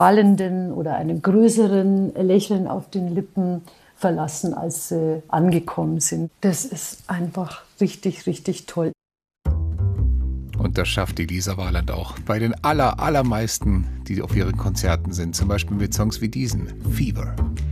wallenden oder einem größeren Lächeln auf den Lippen verlassen, als sie angekommen sind. Das ist einfach richtig, richtig toll. Und das schafft die Lisa Warland auch bei den allermeisten, die auf ihren Konzerten sind. Zum Beispiel mit Songs wie diesen, Fever.